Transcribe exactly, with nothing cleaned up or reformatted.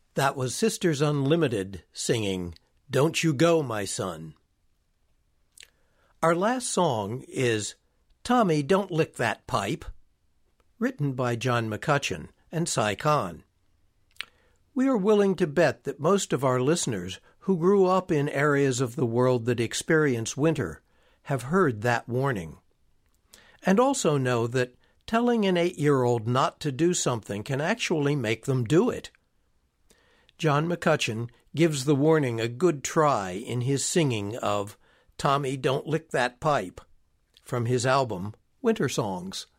That was Sisters Unlimited singing Don't You Go, My Son. Our last song is Tommy, Don't Lick That Pipe, written by John McCutcheon and Cy Kahn. We are willing to bet that most of our listeners who grew up in areas of the world that experience winter have heard that warning, and also know that telling an eight-year-old not to do something can actually make them do it. John McCutcheon gives the warning a good try in his singing of Tommy, Don't Lick That Pipe from his album Winter Songs.